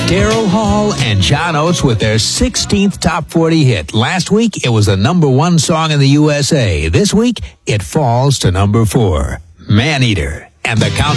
Daryl Hall and John Oates with their 16th Top 40 hit. Last week, it was the #1 song in the USA. This week, it falls to number 4. Man Eater. And the count